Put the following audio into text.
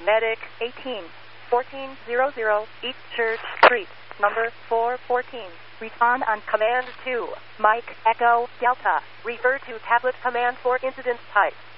Medic 18 1400 East Church Street, number 414. Respond on Command 2. Mike Echo Delta. Refer to tablet command for incident type.